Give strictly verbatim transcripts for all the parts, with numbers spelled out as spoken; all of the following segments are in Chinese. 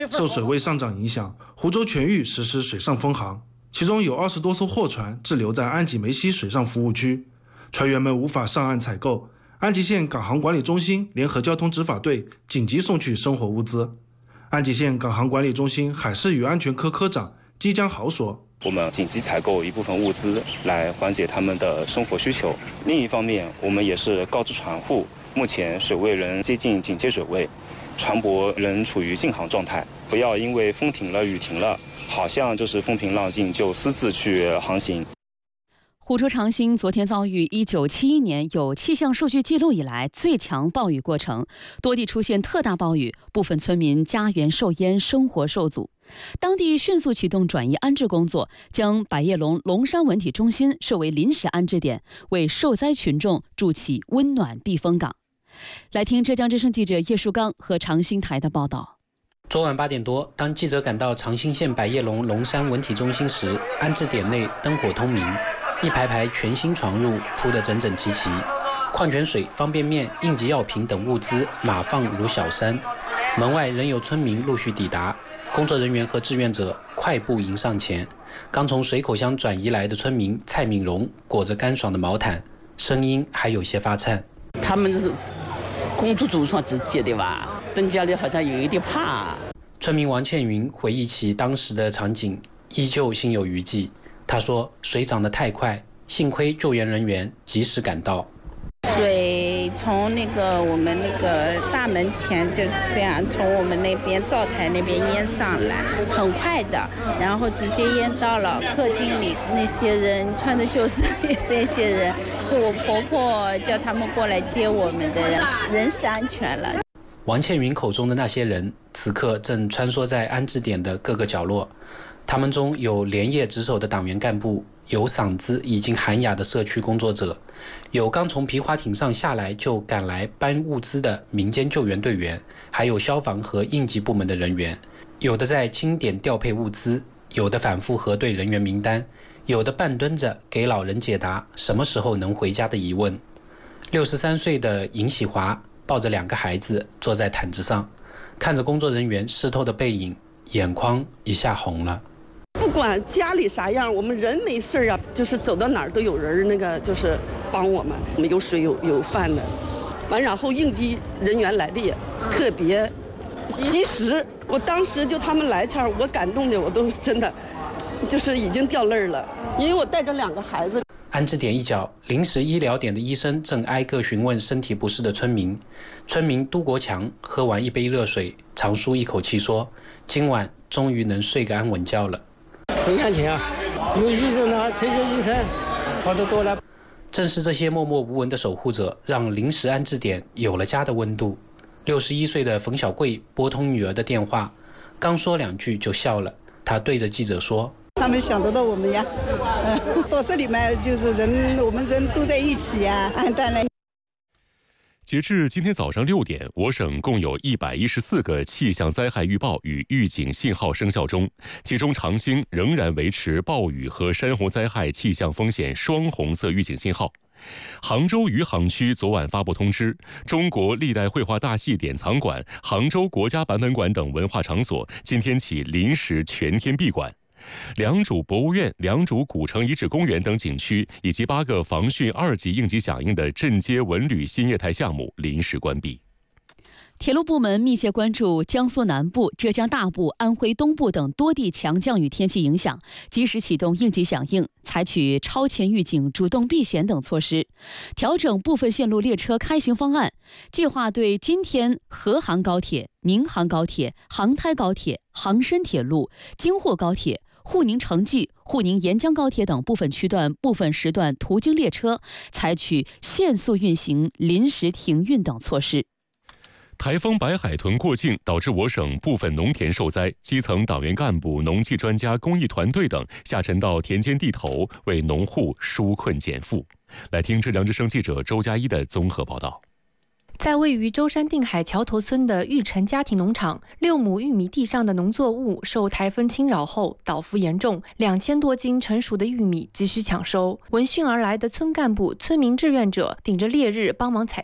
受水位上涨影响，湖州全域实施水上封航，其中有二十多艘货船滞留在安吉梅溪水上服务区，船员们无法上岸采购。安吉县港航管理中心联合交通执法队紧急送去生活物资。安吉县港航管理中心海事与安全科科长姬江豪说：“ 我们紧急采购一部分物资来缓解他们的生活需求。另一方面，我们也是告知船户，目前水位仍接近警戒水位，船舶仍处于禁航状态，不要因为风停了、雨停了，好像就是风平浪静就私自去航行。” 湖州长兴昨天遭遇一九七一年有气象数据记录以来最强暴雨过程，多地出现特大暴雨，部分村民家园受淹，生活受阻。当地迅速启动转移安置工作，将百叶龙龙山文体中心设为临时安置点，为受灾群众筑起温暖避风港。来听浙江之声记者叶树刚和长兴台的报道。 昨晚八点多，当记者赶到长兴县百叶龙龙山文体中心时，安置点内灯火通明，一排排全新床褥铺得整整齐齐，矿泉水、方便面、应急药品等物资码放如小山。门外仍有村民陆续抵达，工作人员和志愿者快步迎上前。刚从水口乡转移来的村民蔡敏荣裹着干爽的毛毯，声音还有些发颤。 他们是工作组上直接的吧？登家里好像有一点怕。 村民王倩云回忆起当时的场景，依旧心有余悸。他说：“水涨得太快，幸亏救援人员及时赶到。 水从那个我们那个大门前就这样从我们那边灶台那边淹上来，很快的，然后直接淹到了客厅里。那些人穿的救生衣，那些人是我婆婆叫他们过来接我们的人，人是安全了。” 王倩云口中的那些人，此刻正穿梭在安置点的各个角落。他们中有连夜值守的党员干部，有嗓子已经喊哑的社区工作者，有刚从皮划艇上下来就赶来搬物资的民间救援队员，还有消防和应急部门的人员。有的在清点调配物资，有的反复核对人员名单，有的半蹲着给老人解答什么时候能回家的疑问。六十三岁的尹喜华抱着两个孩子坐在毯子上，看着工作人员湿透的背影，眼眶一下红了。 不管家里啥样，我们人没事啊，就是走到哪儿都有人那个就是帮我们，我们有水有有饭的，完然后应急人员来的也特别及时，我当时就他们来前我感动的我都真的就是已经掉泪了，因为我带着两个孩子。 安置点一角，临时医疗点的医生正挨个询问身体不适的村民。村民都国强喝完一杯热水，长舒一口气说：“今晚终于能睡个安稳觉了。” 很感情啊，有医生啊，催催医生，好得多了。 正是这些默默无闻的守护者，让临时安置点有了家的温度。六十一岁的冯小贵拨通女儿的电话，刚说两句就笑了。她对着记者说：“ 他们想得到我们呀，嗯、到这里面就是人，我们人都在一起呀，啊，当然。” 截至今天早上六点，我省共有一百一十四个气象灾害预报与预警信号生效中，其中长兴仍然维持暴雨和山洪灾害气象风险双红色预警信号。杭州余杭区昨晚发布通知，中国历代绘画大戏典藏馆、杭州国家版本馆等文化场所今天起临时全天闭馆。良渚博物院、良渚古城遗址公园等景区以及八个防汛二级应急响应的镇街文旅新业态项目临时关闭。 铁路部门密切关注江苏南部、浙江大部、安徽东部等多地强降雨天气影响，及时启动应急响应，采取超前预警、主动避险等措施，调整部分线路列车开行方案，计划对今天河杭高铁、宁杭高铁、杭台高铁、杭深铁路、京沪高铁、沪宁城际、沪宁沿江高铁等部分区段、部分时段途经列车采取限速运行、临时停运等措施。 台风白海豚过境，导致我省部分农田受灾，基层党员干部、农技专家、公益团队等下沉到田间地头，为农户纾困减负。来听浙江之声记者周佳一的综合报道。 在位于舟山定海桥头村的玉成家庭农场，六亩玉米地上的农作物受台风侵扰后倒伏严重，两千多斤成熟的玉米急需抢收。闻讯而来的村干部、村民志愿者顶着烈日帮忙采摘，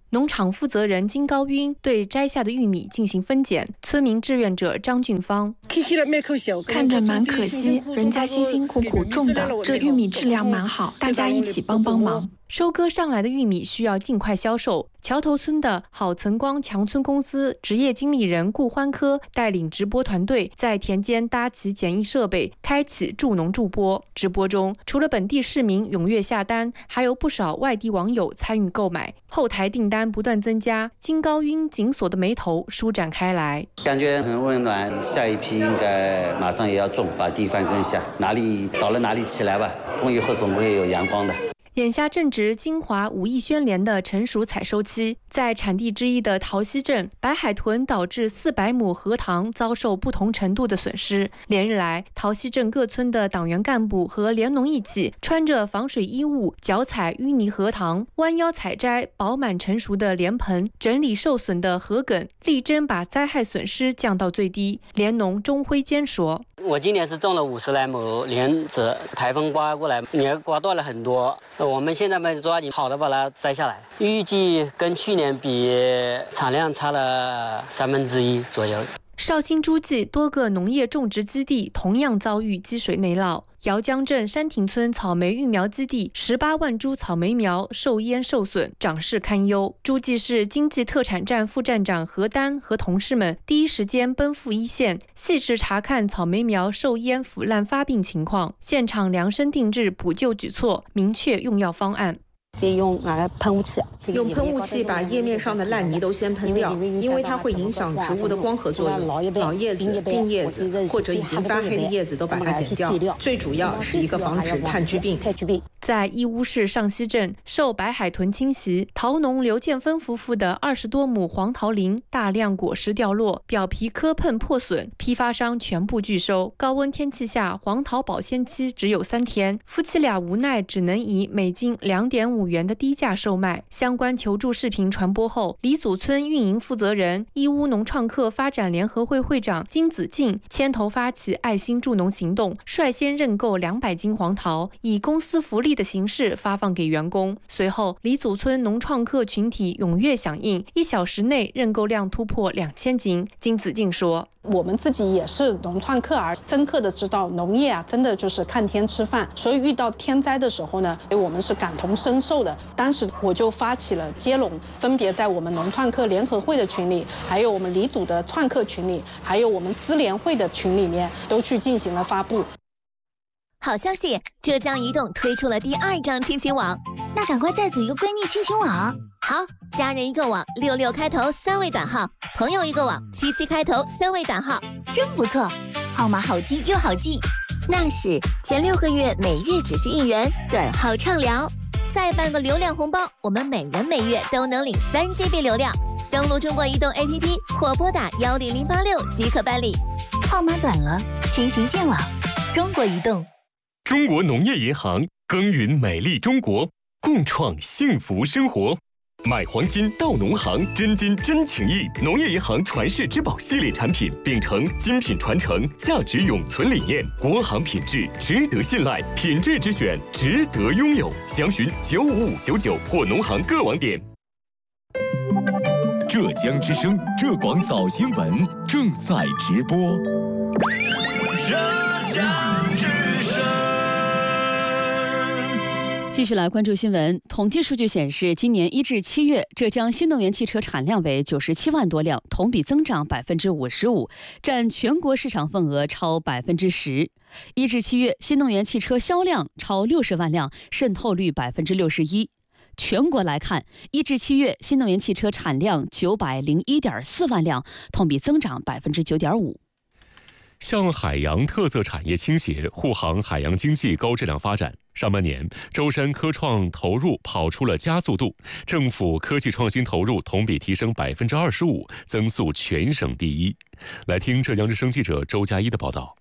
农场负责人金高晕对摘下的玉米进行分拣。村民志愿者张俊芳看着蛮可惜，人家辛辛苦苦种的，这玉米质量蛮好，大家一起帮帮忙。 收割上来的玉米需要尽快销售。桥头村的好岑光强村公司职业经理人顾欢科带领直播团队在田间搭起简易设备，开启助农助播。直播中，除了本地市民踊跃下单，还有不少外地网友参与购买。后台订单不断增加，金高晕紧锁的眉头舒展开来， 感觉很温暖。下一批应该马上也要种，把地翻耕下，哪里倒了哪里起来吧，风以后总会有阳光的。 眼下正值金华武义宣莲的成熟采收期，在产地之一的桃溪镇，白海豚导致四百亩荷塘遭受不同程度的损失。连日来，桃溪镇各村的党员干部和联农一起，穿着防水衣物，脚踩淤泥荷塘，弯腰采摘饱满成熟的莲蓬，整理受损的荷梗，力争把灾害损失降到最低。联农钟辉坚说：“ 我今年是种了五十来亩莲子，台风刮过来，也刮断了很多。我们现在嘛抓紧好的把它摘下来，预计跟去年比产量差了三分之一左右。” 绍兴诸暨多个农业种植基地同样遭遇积水内涝。姚江镇山亭村草莓育苗基地十八万株草莓苗受淹受损，长势堪忧。诸暨市经济特产站副站长何丹和同事们第一时间奔赴一线，细致查看草莓苗受淹腐烂发病情况，现场量身定制补救举措，明确用药方案。 用啊喷雾器，用喷雾器把叶面上的烂泥都先喷掉，因为它会影响植物的光合作用。老叶子、病叶子或者已经发黑的叶子都把它剪掉。最主要是一个防止炭疽病。 在义乌市上溪镇，受白海豚侵袭，桃农刘建芬夫妇的二十多亩黄桃林大量果实掉落，表皮磕碰破损，批发商全部拒收。高温天气下，黄桃保鲜期只有三天，夫妻俩无奈只能以每斤两点五元的低价售卖。相关求助视频传播后，李祖村运营负责人、义乌农创客发展联合会会长金子敬牵头发起爱心助农行动，率先认购两百斤黄桃，以公司福利的形式发放给员工。随后，李祖村农创客群体踊跃响应，一小时内认购量突破两千斤。金子敬说：“ 我们自己也是农创客儿，深刻的知道农业啊，真的就是看天吃饭。所以遇到天灾的时候呢，我们是感同身受的。当时我就发起了接龙，分别在我们农创客联合会的群里，还有我们李祖的创客群里，还有我们资联会的群里面，都去进行了发布。” 好消息，浙江移动推出了第二张亲情网，那赶快再组一个闺蜜亲情网。好，家人一个网，六六开头三位短号，朋友一个网，七七开头三位短号，真不错，号码好听又好记。那是前六个月每月只需一元，短号畅聊，再办个流量红包，我们每人每月都能领三 G B 流量。登录中国移动 A P P 或拨打幺零零八六即可办理。号码短了，亲情见网，中国移动。 中国农业银行耕耘美丽中国，共创幸福生活。买黄金到农行，真金真情谊。农业银行传世之宝系列产品，秉承精品传承、价值永存理念，国行品质值得信赖，品质之选值得拥有。详询九五五九九或农行各网点。 浙江之声浙广早新闻正在直播。 浙江之声。 继续来关注新闻。统计数据显示，今年一至七月，浙江新能源汽车产量为九十七万多辆，同比增长百分之五十五，占全国市场份额超百分之十。一至七月，新能源汽车销量超六十万辆，渗透率百分之六十一。全国来看，一至七月，新能源汽车产量九百零一点四万辆，同比增长百分之九点五。 向海洋特色产业倾斜，护航海洋经济高质量发展。上半年，舟山科创投入跑出了加速度，政府科技创新投入同比提升百分之二十五，增速全省第一。来听浙江之声记者周佳一的报道。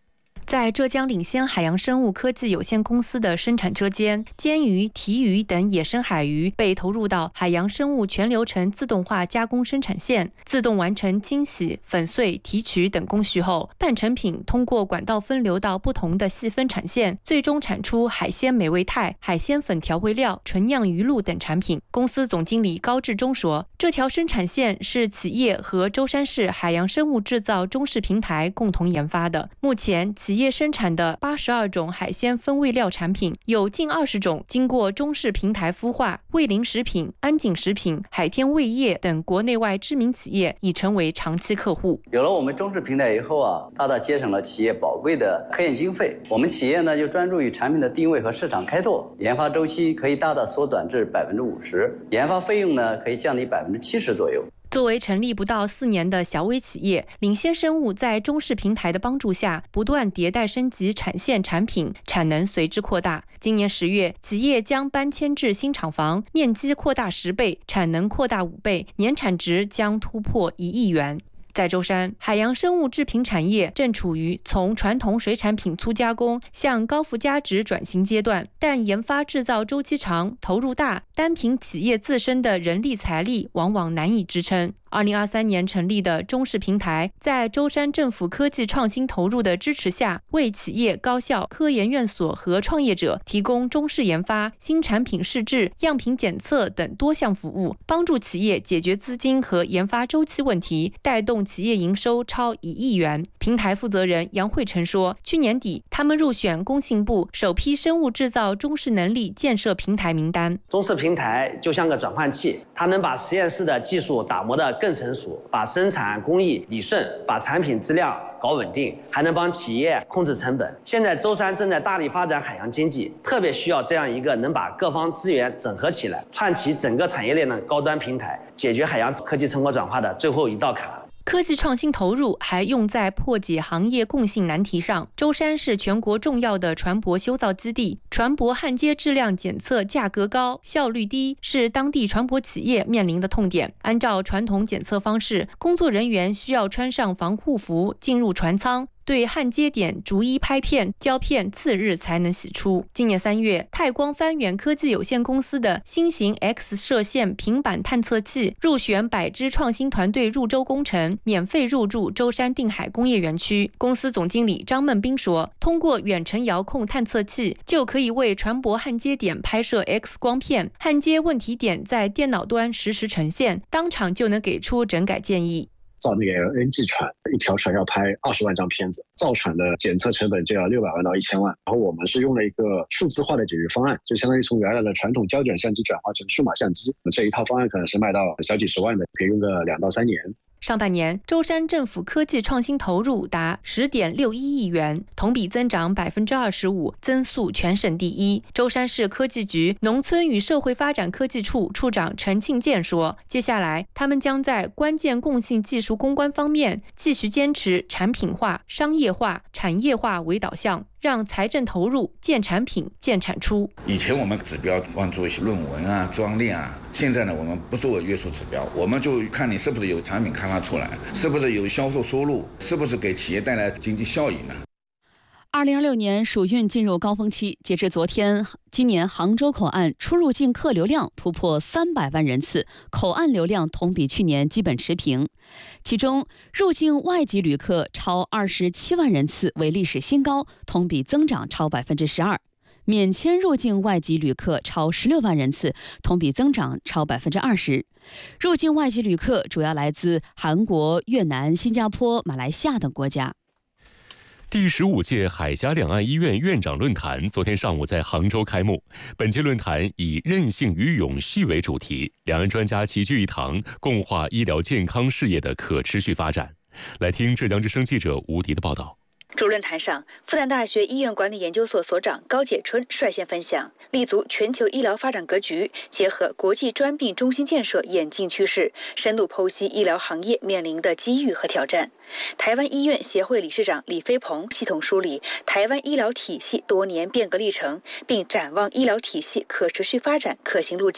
在浙江领先海洋生物科技有限公司的生产车间，煎鱼、提鱼等野生海鱼被投入到海洋生物全流程自动化加工生产线，自动完成清洗、粉碎、提取等工序后，半成品通过管道分流到不同的细分产线，最终产出海鲜美味肽、海鲜粉调味料、纯酿鱼露等产品。公司总经理高志忠说，这条生产线是企业和舟山市海洋生物制造中式平台共同研发的。目前企业生产的八十二种海鲜风味料产品，有近二十种经过中式平台孵化，味林食品、安井食品、海天味业等国内外知名企业已成为长期客户。 有了我们中式平台以后啊，大大节省了企业宝贵的科研经费。我们企业呢就专注于产品的定位和市场开拓，研发周期可以大大缩短至百分之五十，研发费用呢可以降低百分之七十左右。 作为成立不到四年的小微企业，领先生物在中式平台的帮助下，不断迭代升级产线产品，产能随之扩大。今年十月，企业将搬迁至新厂房，面积扩大十倍，产能扩大五倍，年产值将突破一亿元。在舟山，海洋生物制品产业正处于从传统水产品粗加工向高附加值转型阶段，但研发制造周期长、投入大，单凭企业自身的人力财力往往难以支撑。二零二三年成立的中式平台，在舟山政府科技创新投入的支持下，为企业、高校、科研院所和创业者提供中式研发、新产品试制、样品检测等多项服务，帮助企业解决资金和研发周期问题，带动企业营收超一亿元。平台负责人杨慧成说，去年底他们入选工信部首批生物制造中式能力建设平台名单。 中式平台就像个转换器，它能把实验室的技术打磨得更成熟，把生产工艺理顺，把产品质量搞稳定，还能帮企业控制成本。现在舟山正在大力发展海洋经济，特别需要这样一个能把各方资源整合起来，串起整个产业链的高端平台，解决海洋科技成果转化的最后一道坎。 科技创新投入还用在破解行业共性难题上。舟山是全国重要的船舶修造基地，船舶焊接质量检测价格高、效率低，是当地船舶企业面临的痛点。按照传统检测方式，工作人员需要穿上防护服进入船舱，对焊接点逐一拍片、胶片，次日才能洗出。今年三月，泰光帆远科技有限公司的新型 X 射线平板探测器入选百支创新团队入舟工程，免费入驻舟山定海工业园区。公司总经理张孟斌说，通过远程遥控探测器，就可以为船舶焊接点拍摄 X 光片，焊接问题点在电脑端实时呈现，当场就能给出整改建议。 造那个 L N G 船，一条船要拍二十万张片子，造船的检测成本就要六百万到一千万。然后我们是用了一个数字化的解决方案，就相当于从原来的传统胶卷相机转化成数码相机。这一套方案可能是卖到小几十万的，可以用个两到三年。 上半年，舟山政府科技创新投入达十点六一亿元，同比增长百分之二十五，增速全省第一。舟山市科技局农村与社会发展科技处处长陈庆健说，接下来他们将在关键共性技术攻关方面继续坚持产品化、商业化、产业化为导向，让财政投入见产品、见产出。 以前我们指标关注一些论文啊、专利啊，现在呢，我们不作为约束指标，我们就看你是不是有产品开发出来，是不是有销售收入，是不是给企业带来经济效益呢？ 二零二六年暑运进入高峰期，截至昨天，今年杭州口岸出入境客流量突破三百万人次，口岸流量同比去年基本持平。其中，入境外籍旅客超二十七万人次，为历史新高，同比增长超百分之十二。免签入境外籍旅客超十六万人次，同比增长超百分之二十。入境外籍旅客主要来自韩国、越南、新加坡、马来西亚等国家。 第十五届海峡两岸医院院长论坛昨天上午在杭州开幕。本届论坛以韧性与永续为主题，两岸专家齐聚一堂，共话医疗健康事业的可持续发展。来听浙江之声记者吴迪的报道。 主论坛上，复旦大学医院管理研究所所长高解春率先分享，立足全球医疗发展格局，结合国际专病中心建设演进趋势，深度剖析医疗行业面临的机遇和挑战。台湾医院协会理事长李飞鹏系统梳理台湾医疗体系多年变革历程，并展望医疗体系可持续发展可行路径。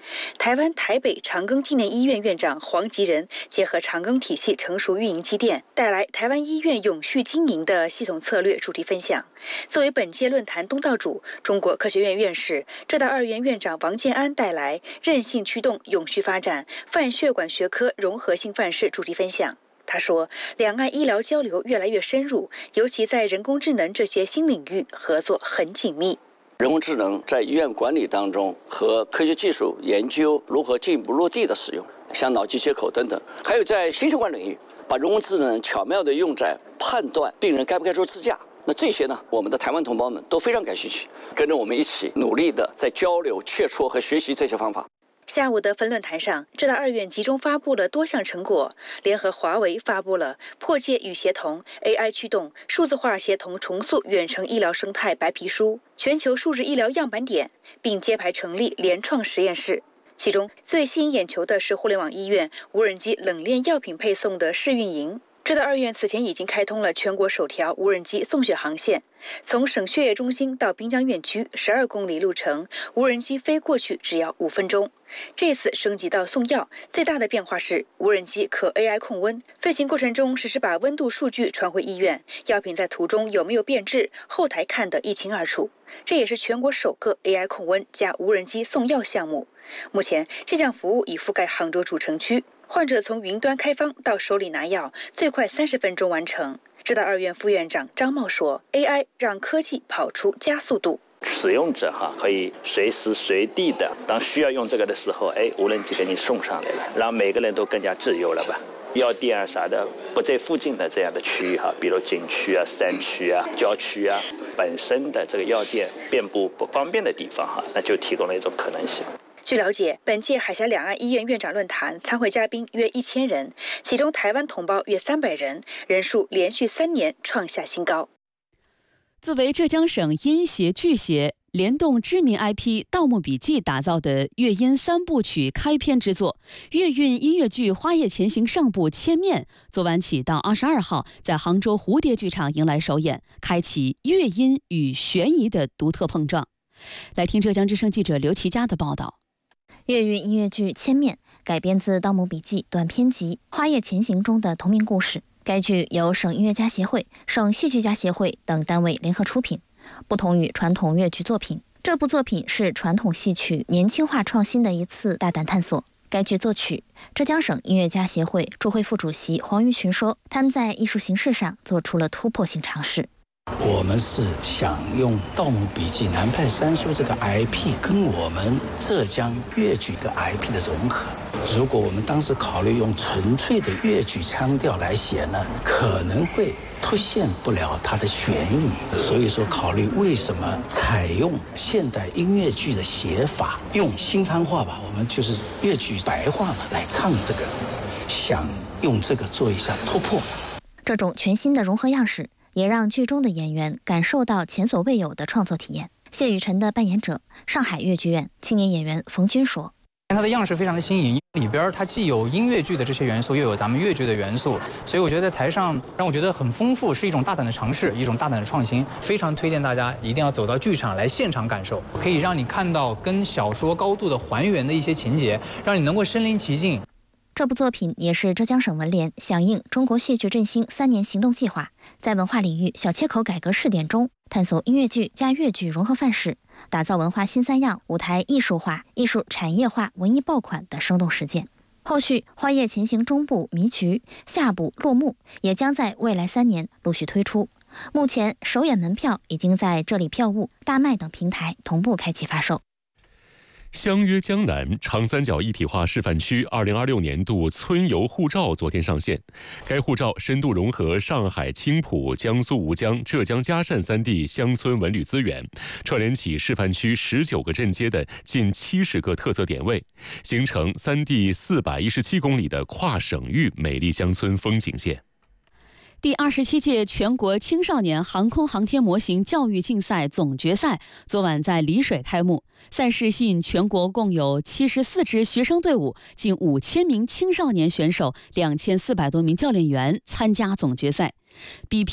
台湾台北长庚纪念医院院长黄吉仁结合长庚体系成熟运营积淀，带来台湾医院永续经营的系统策略主题分享。作为本届论坛东道主，中国科学院院士、浙大二院院长王建安带来韧性驱动永续发展泛血管学科融合性范式主题分享。他说，两岸医疗交流越来越深入，尤其在人工智能这些新领域合作很紧密。 人工智能在医院管理当中和科学技术研究如何进一步落地的使用，像脑机接口等等，还有在心血管领域，把人工智能巧妙地用在判断病人该不该做支架。那这些呢，我们的台湾同胞们都非常感兴趣，跟着我们一起努力地在交流、切磋和学习这些方法。 下午的分论坛上，浙大二院集中发布了多项成果，联合华为发布了破解与协同 A I 驱动数字化协同重塑远程医疗生态白皮书、全球数字医疗样板点，并揭牌成立联创实验室。其中最吸引眼球的是互联网医院无人机冷链药品配送的试运营。浙大二院此前已经开通了全国首条无人机送血航线，从省血液中心到滨江院区十二公里路程，无人机飞过去只要五分钟。这次升级到送药，最大的变化是无人机可 A I 控温，飞行过程中实时把温度数据传回医院，药品在途中有没有变质，后台看得一清二楚。这也是全国首个 A I 控温加无人机送药项目。目前这项服务已覆盖杭州主城区。患者从云端开方到手里拿药，最快三十分钟完成。浙大二院副院长张茂说 ：“A I 让科技跑出加速度。 使用者哈可以随时随地的，当需要用这个的时候，哎，无人机给你送上来了，让每个人都更加自由了吧。药店啊啥的不在附近的这样的区域哈，比如景区啊、山区啊、郊区啊，本身的这个药店遍布不方便的地方哈，那就提供了一种可能性。” 据了解，本届海峡两岸医院院长论坛参会嘉宾约一千人，其中台湾同胞约三百人，人数连续三年创下新高。 作为浙江省音协剧协联动知名 I P《盗墓笔记》打造的粤音三部曲开篇之作，粤韵音乐剧《花叶前行》上部《千面》，昨晚起到二十二号在杭州蝴蝶剧场迎来首演，开启粤音与悬疑的独特碰撞。来听浙江之声记者刘琦佳的报道。 粤语音乐剧《千面》改编自《盗墓笔记》短篇集《花叶前行》中的同名故事。该剧由省音乐家协会、省戏剧家协会等单位联合出品。不同于传统粤剧作品，这部作品是传统戏曲年轻化创新的一次大胆探索。该剧作曲浙江省音乐家协会驻会副主席黄玉群说，他们在艺术形式上做出了突破性尝试。 我们是想用《盗墓笔记》南派三叔这个 I P 跟我们浙江粤剧的 I P 的融合。如果我们当时考虑用纯粹的粤剧腔调来写呢，可能会凸显不了它的悬疑。所以说，考虑为什么采用现代音乐剧的写法，用新昌话吧，我们就是粤剧白话嘛来唱这个，想用这个做一下突破。 这种全新的融合样式也让剧中的演员感受到前所未有的创作体验。谢雨辰的扮演者，上海粤剧院青年演员冯军说：“ 它的样式非常的新颖，里边它既有音乐剧的这些元素，又有咱们粤剧的元素，所以我觉得在台上让我觉得很丰富，是一种大胆的尝试，一种大胆的创新。非常推荐大家一定要走到剧场来现场感受，可以让你看到跟小说高度的还原的一些情节，让你能够身临其境。” 这部作品也是浙江省文联响应中国戏剧振兴三年行动计划，在文化领域小切口改革试点中，探索音乐剧加粤剧融合范式，打造文化新三样、舞台艺术化、艺术产业化、文艺爆款的生动实践。后续《花叶前行》中部《迷局》、下部《落幕》也将在未来三年陆续推出。目前首演门票已经在这里票务、大麦等平台同步开启发售。 相约江南长三角一体化示范区二零二六年度村游护照昨天上线。该护照深度融合上海青浦、江苏吴江、浙江嘉善三地乡村文旅资源，串联起示范区十九个镇街的近七十个特色点位，形成三地四百一十七公里的跨省域美丽乡村风景线。 第二十七届全国青少年航空航天模型教育竞赛总决赛昨晚在丽水开幕。赛事吸引全国共有七十四支学生队伍，近五千名青少年选手，两千四百多名教练员参加总决赛。比拼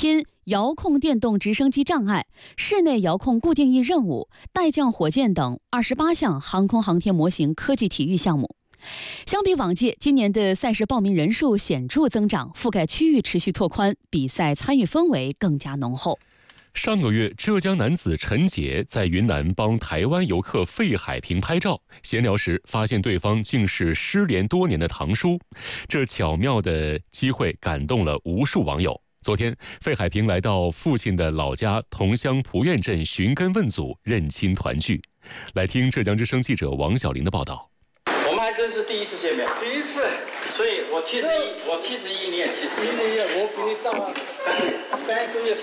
遥控电动直升机障碍、室内遥控固定翼任务、带降火箭等二十八项航空航天模型科技体育项目。相比往届，今年的赛事报名人数显著增长，覆盖区域持续拓宽，比赛参与氛围更加浓厚。 上个月，浙江男子陈杰在云南帮台湾游客费海平拍照，闲聊时发现对方竟是失联多年的堂叔，这巧妙的机会感动了无数网友。昨天，费海平来到父亲的老家桐乡蒲院镇寻根问祖，认亲团聚。来听浙江之声记者王小玲的报道。 我们还真是第一次见面，第一次，所以我七十一，我七十一，你也七十一，我比你大三三个月。